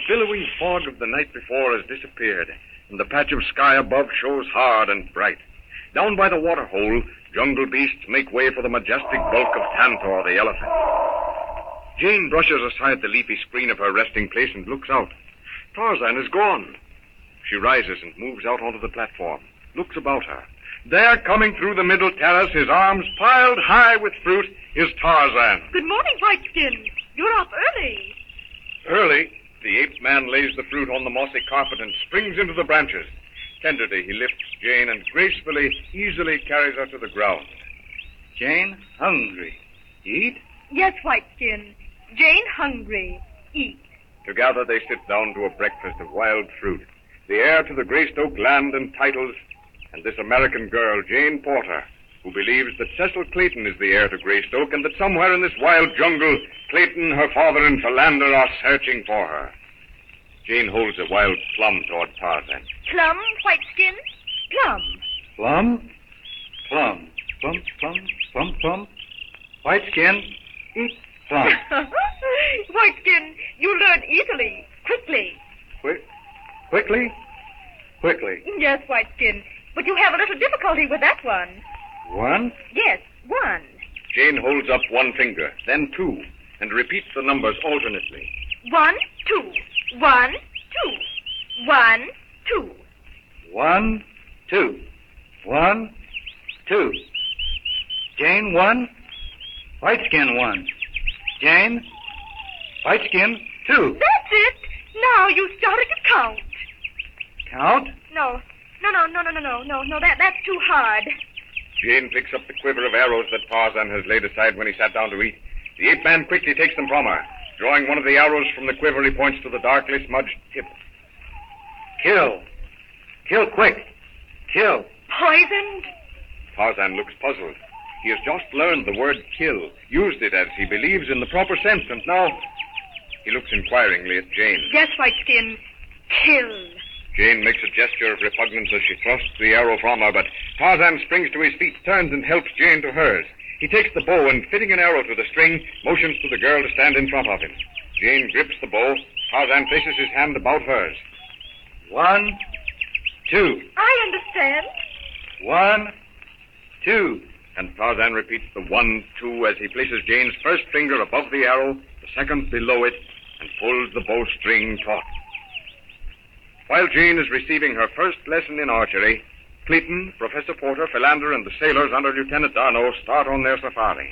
billowy fog of the night before has disappeared, and the patch of sky above shows hard and bright. Down by the waterhole, jungle beasts make way for the majestic bulk of Tantor, the elephant. Jane brushes aside the leafy screen of her resting place and looks out. Tarzan is gone. She rises and moves out onto the platform, looks about her. There, coming through the middle terrace, his arms piled high with fruit, is Tarzan. Good morning, Whiteskin. You're up early. Early, the ape-man lays the fruit on the mossy carpet and springs into the branches. Tenderly, he lifts Jane and gracefully, easily carries her to the ground. Jane, hungry. Eat? Yes, Whiteskin. Jane hungry. Eat. Together they sit down to a breakfast of wild fruit. The heir to the Greystoke land and titles, and this American girl, Jane Porter, who believes that Cecil Clayton is the heir to Greystoke and that somewhere in this wild jungle, Clayton, her father, and Philander are searching for her. Jane holds a wild plum toward Tarzan. Plum, Whiteskin? Plum. Plum? Plum. Plum, plum, plum, plum. Whiteskin, eat plum. Whiteskin, you learn easily, quickly. Quickly? Quickly. Yes, Whiteskin, but you have a little difficulty with that one. One? Yes, one. Jane holds up one finger, then two, and repeats the numbers alternately. 1, 2. 1, 2. 1, 2. 1, 2. 1, 2. Jane, 1. Whiteskin, 1. Jane, Whiteskin, 2. That's it. Now you started to count. Count? No, that's too hard. Jane picks up the quiver of arrows that Tarzan has laid aside when he sat down to eat. The ape-man quickly takes them from her. Drawing one of the arrows from the quiver, he points to the darkly smudged tip. Kill. Kill quick. Kill. Poisoned? Tarzan looks puzzled. He has just learned the word kill, used it as he believes in the proper sense, and now he looks inquiringly at Jane. Yes, Whiteskin. Kill. Jane makes a gesture of repugnance as she thrusts the arrow from her, but Tarzan springs to his feet, turns and helps Jane to hers. He takes the bow and, fitting an arrow to the string, motions to the girl to stand in front of him. Jane grips the bow. Tarzan places his hand about hers. 1, 2. I understand. 1, 2. And Tarzan repeats the 1, 2 as he places Jane's first finger above the arrow, the second below it, and pulls the bowstring taut. While Jane is receiving her first lesson in archery, Clayton, Professor Porter, Philander, and the sailors under Lieutenant D'Arnot start on their safari.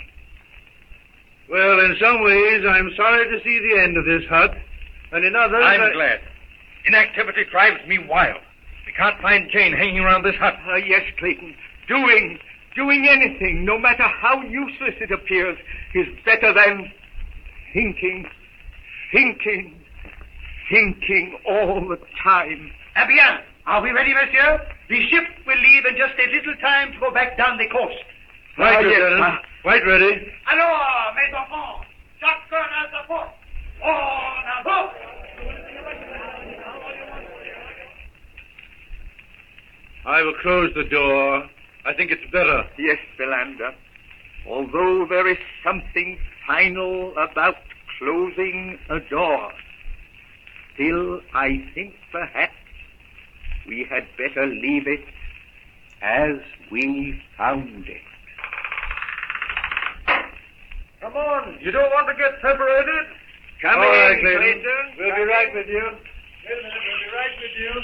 Well, in some ways, I'm sorry to see the end of this hut, and in others... I'm glad. Inactivity drives me wild. We can't find Jane hanging around this hut. Yes, Clayton. Doing anything, no matter how useless it appears, is better than thinking all the time. Eh bien. Are we ready, monsieur? The ship will leave in just a little time to go back down the coast. Right, Lieutenant. Quite ready. Alors, mes enfants, chacun à sa poste. En avant! I will close the door. I think it's better. Yes, Philander. Although there is something final about closing a door, still I think perhaps we had better leave it as we found it. Come on. You don't want to get separated? Come All in, right, Clayton. Clayton. We'll be right with you. Wait a minute. We'll be right with you.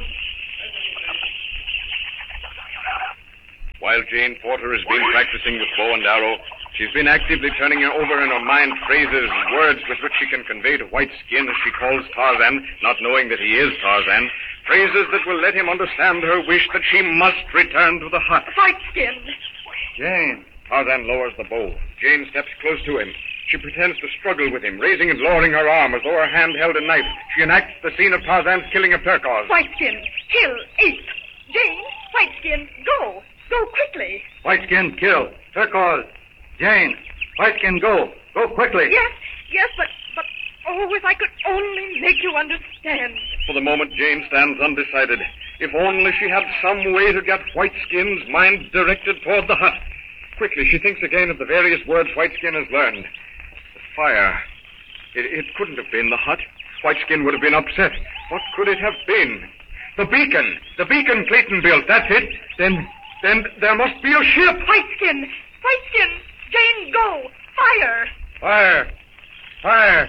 While Jane Porter has been practicing with bow and arrow, she's been actively turning over in her mind phrases and words with which she can convey to Whiteskin, as she calls Tarzan, not knowing that he is Tarzan, phrases that will let him understand her wish that she must return to the hut. Whiteskin. Jane. Tarzan lowers the bow. Jane steps close to him. She pretends to struggle with him, raising and lowering her arm as though her hand held a knife. She enacts the scene of Tarzan's killing of Turcos. Whiteskin. Kill. Eat. Jane. Whiteskin. Go. Go quickly. Whiteskin, kill. Turquoise. Jane. Whiteskin, go. Go quickly. Yes, but, oh, if I could only make you understand. For the moment, Jane stands undecided. If only she had some way to get Whiteskin's mind directed toward the hut. Quickly, she thinks again of the various words Whiteskin has learned. The fire. It couldn't have been the hut. Whiteskin would have been upset. What could it have been? The beacon Clayton built, that's it. Then there must be a ship. Whiteskin! Jane, go! Fire! Fire!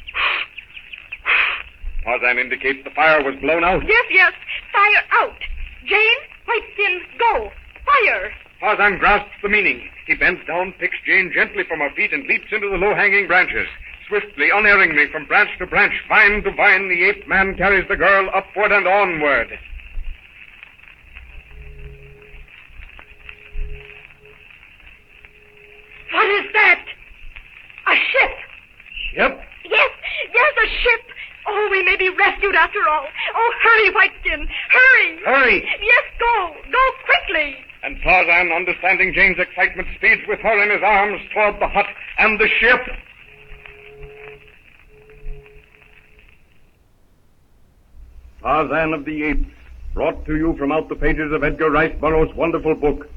Tarzan indicates the fire was blown out. Yes, fire out! Jane, Whiteskin, go! Fire! Tarzan grasps the meaning. He bends down, picks Jane gently from her feet, and leaps into the low-hanging branches. Swiftly, unerringly, from branch to branch, vine to vine, the ape man carries the girl upward and onward. What is that? A ship! Ship? Yes, a ship! Oh, we may be rescued after all. Oh, hurry, Whiteskin, hurry! Hurry! Yes, go quickly! And Tarzan, understanding Jane's excitement, speeds with her in his arms toward the hut and the ship. Tarzan of the Apes, brought to you from out the pages of Edgar Rice Burroughs' wonderful book.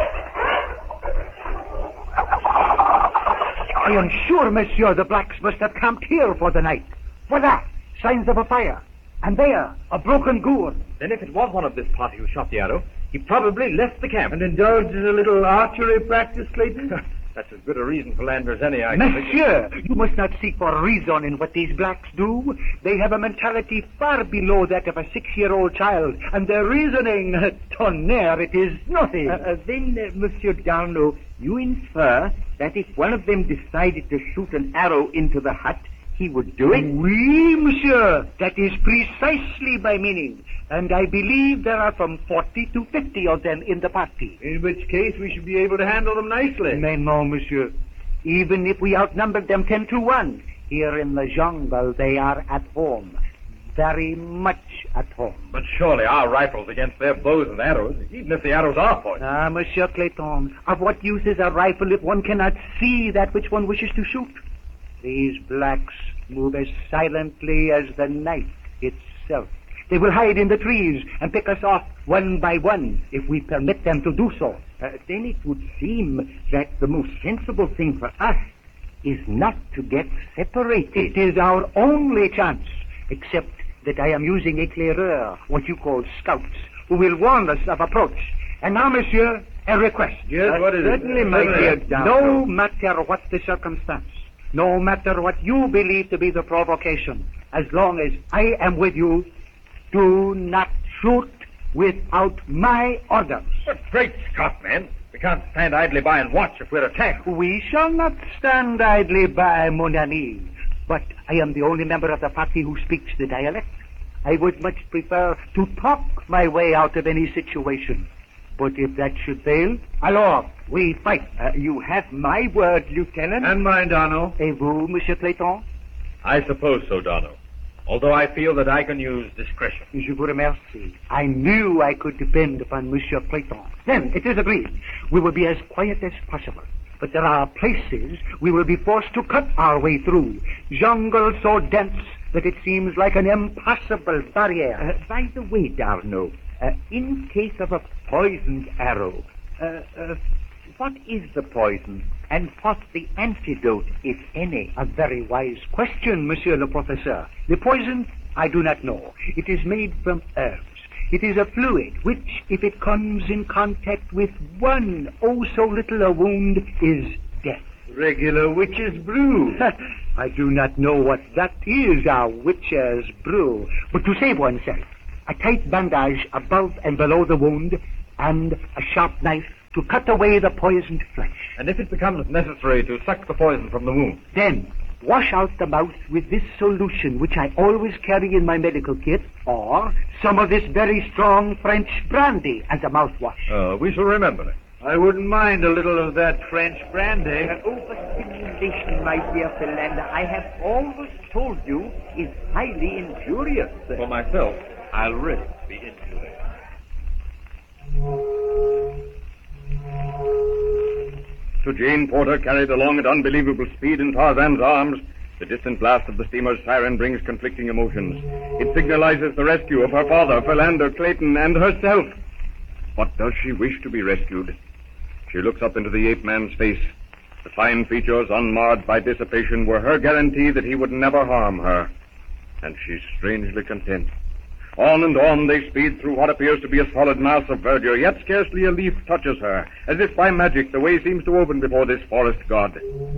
I am sure, monsieur, the blacks must have camped here for the night. Voila! Signs of a fire. And there, a broken gourd. Then if it was one of this party who shot the arrow, he probably left the camp and indulged in a little archery practice, Clayton. That's as good a reason for land as any, I think. Monsieur, you must not seek for reason in what these blacks do. They have a mentality far below that of a 6-year-old child, and their reasoning, tonnerre, it is nothing. Then, Monsieur Darno, you infer that if one of them decided to shoot an arrow into the hut, he would do it? Oui, monsieur. That is precisely my meaning. And I believe there are from 40 to 50 of them in the party. In which case we should be able to handle them nicely. Mais non, monsieur. Even if we outnumbered them 10 to 1, here in the jungle they are at home. Very much at home. But surely our rifles against their bows and arrows, even if the arrows are poisoned. Ah, Monsieur Clayton, of what use is a rifle if one cannot see that which one wishes to shoot? These blacks move as silently as the night itself. They will hide in the trees and pick us off one by one if we permit them to do so. Then it would seem that the most sensible thing for us is not to get separated. It is our only chance, except that I am using éclaireurs, what you call scouts, who will warn us of approach. And now, monsieur, a request. Yes, what is it? Certainly, my dear, no matter what the circumstance, no matter what you believe to be the provocation, as long as I am with you, do not shoot without my orders. But great Scott, man. We can't stand idly by and watch if we're attacked. We shall not stand idly by, mon ami. But I am the only member of the party who speaks the dialect. I would much prefer to talk my way out of any situation. But if that should fail, alors, we fight. You have my word, Lieutenant. And mine, Darno. Et vous, Monsieur Clayton? I suppose so, Darno. Although I feel that I can use discretion. Je vous remercie. I knew I could depend upon Monsieur Clayton. Then, it is agreed. We will be as quiet as possible. But there are places we will be forced to cut our way through. Jungle so dense that it seems like an impossible barrier. By the way, Darno, in case of a poisoned arrow, what is the poison and what's the antidote, if any? A very wise question, Monsieur le Professeur. The poison, I do not know. It is made from herbs. It is a fluid which, if it comes in contact with one, oh so little a wound, is death. Regular witch's brew. I do not know what that is, a witch's brew. But to save oneself, a tight bandage above and below the wound, and a sharp knife to cut away the poisoned flesh. And if it becomes necessary to suck the poison from the wound? Then, wash out the mouth with this solution, which I always carry in my medical kit, or some of this very strong French brandy as a mouthwash. We shall remember it. I wouldn't mind a little of that French brandy. Overstimulation, my dear Philander, I have always told you, is highly injurious. For myself, I'll risk the injury. To Jane Porter, carried along at unbelievable speed in Tarzan's arms, the distant blast of the steamer's siren brings conflicting emotions. It signalizes the rescue of her father, Philander Clayton, and herself. What does she wish to be rescued? She looks up into the ape-man's face. The fine features, unmarred by dissipation, were her guarantee that he would never harm her. and she's strangely content. On and on they speed through what appears to be a solid mass of verdure, yet scarcely a leaf touches her. As if by magic, the way seems to open before this forest god.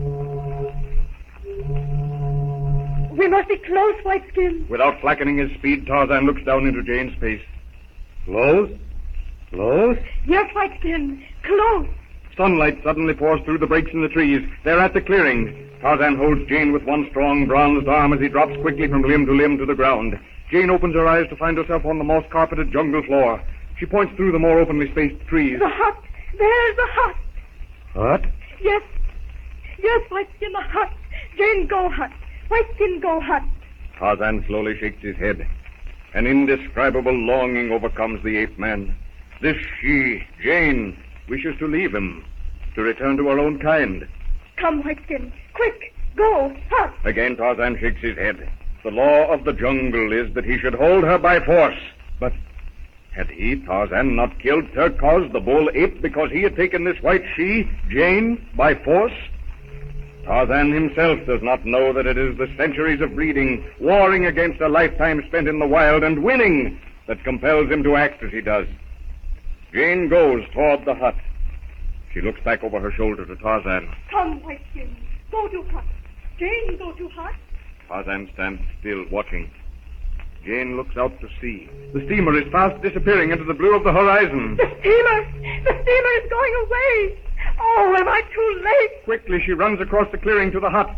We must be close, Whiteskin. Without slackening his speed, Tarzan looks down into Jane's face. Close? Close? Yes, Whiteskin, close. Sunlight suddenly pours through the breaks in the trees. They're at the clearing. Tarzan holds Jane with one strong bronzed arm as he drops quickly from limb to the ground. Jane opens her eyes to find herself on the moss-carpeted jungle floor. She points through the more openly spaced trees. The hut. There's the hut. Hut? Yes. Yes, Whiteskin, the hut. Jane, go hut. Whiteskin, go hut. Tarzan slowly shakes his head. An indescribable longing overcomes the ape man. This she, Jane, wishes to leave him, to return to her own kind. Come, Whiteskin. Quick, go, hut. Again Tarzan shakes his head. The law of the jungle is that he should hold her by force. But had he, Tarzan, not killed Turcos, the bull ape, because he had taken this white she, Jane, by force? Tarzan himself does not know that it is the centuries of breeding, warring against a lifetime spent in the wild, and winning, that compels him to act as he does. Jane goes toward the hut. She looks back over her shoulder to Tarzan. Come, Whiteskin. Go to hut. Jane, go to hut. Tarzan stands still, watching. Jane looks out to sea. The steamer is fast disappearing into the blue of the horizon. The steamer is going away. Oh, am I too late? Quickly, she runs across the clearing to the hut.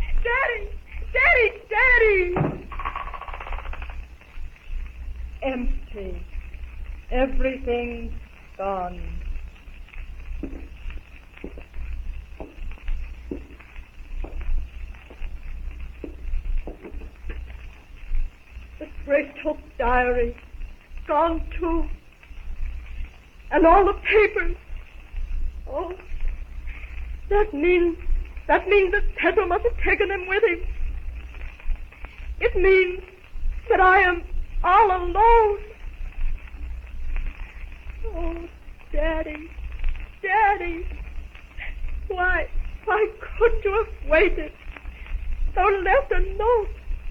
Daddy! Empty. Everything's gone. The Greystoke diary, gone too. And all the papers. Oh, that means that Pedro must have taken them with him. It means that I am all alone. Oh, Daddy, why couldn't you have waited or left a note?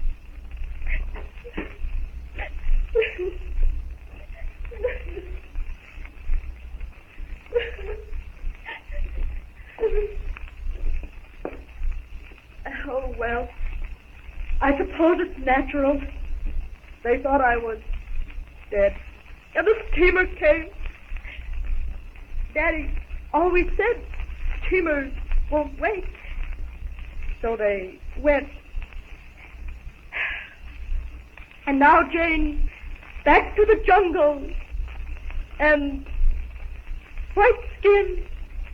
Oh, well, I suppose it's natural. They thought I was dead. And the steamer came. Daddy always said steamers won't wait. So they went. And now, Jane, back to the jungle. And Whiteskin.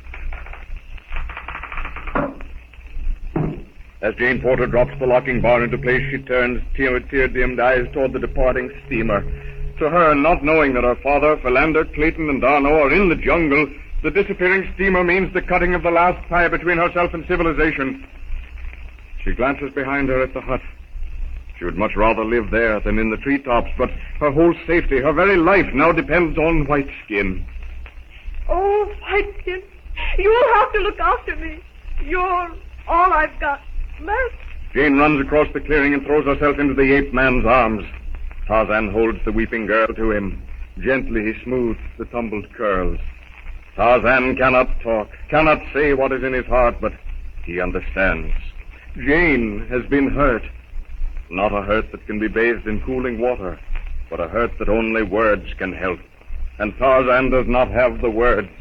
As Jane Porter drops the locking bar into place, she turns tear-dimmed eyes toward the departing steamer. To her, not knowing that her father, Philander, Clayton, and Darno are in the jungle, the disappearing steamer means the cutting of the last tie between herself and civilization. She glances behind her at the hut. She would much rather live there than in the treetops, but her whole safety, her very life, now depends on Whiteskin. Oh, Whiteskin, you'll have to look after me. You're all I've got left. Jane runs across the clearing and throws herself into the ape man's arms. Tarzan holds the weeping girl to him. Gently he smooths the tumbled curls. Tarzan cannot talk, cannot say what is in his heart, but he understands. Jane has been hurt. Not a hurt that can be bathed in cooling water, but a hurt that only words can help. And Tarzan does not have the words.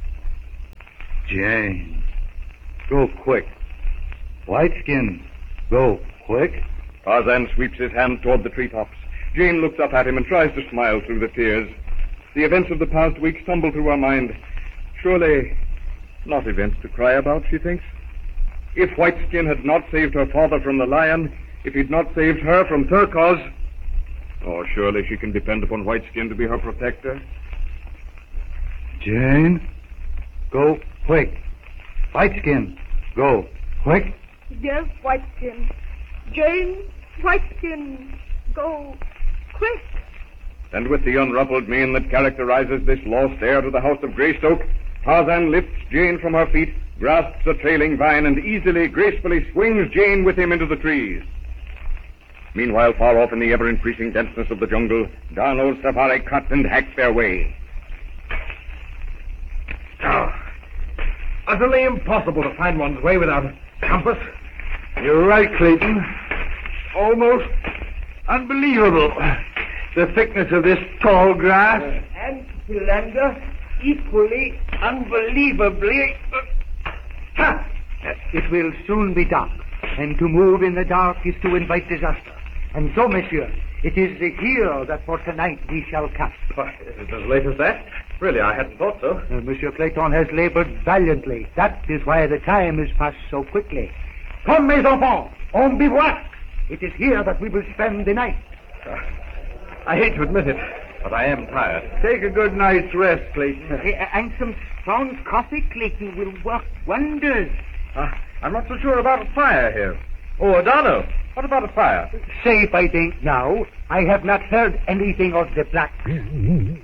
Jane, go quick. Whiteskin, go quick. Tarzan sweeps his hand toward the treetops. Jane looks up at him and tries to smile through the tears. The events of the past week tumble through her mind. Surely not events to cry about, she thinks. If Whiteskin had not saved her father from the lion, if he'd not saved her from Turcos, oh, surely she can depend upon Whiteskin to be her protector. Jane, go quick. Whiteskin, go quick. Yes, Whiteskin. Jane, Whiteskin, go quick. And with the unruffled mien that characterizes this lost heir to the house of Greystoke, Tarzan lifts Jane from her feet, grasps a trailing vine, and easily, gracefully swings Jane with him into the trees. Meanwhile, far off in the ever-increasing denseness of the jungle, D'Arnot's safari cut and hacked their way. Utterly impossible to find one's way without a compass. You're right, Clayton. Almost unbelievable. The thickness of this tall grass. And, Philander, equally, unbelievably... It will soon be dark, and to move in the dark is to invite disaster. And so, monsieur, it is here that for tonight we shall camp. Is it as late as that? Really, I hadn't thought so. Monsieur Clayton has labored valiantly. That is why the time has passed so quickly. Come, mes enfants, on bivouac. It is here that we will spend the night. I hate to admit it, but I am tired. Take a good night's rest, Clayton. And some strong coffee, Clayton, will work wonders. I'm not so sure about a fire here. Oh, D'Arnot, what about a fire? Safe, I think, now. I have not heard anything of the blacks.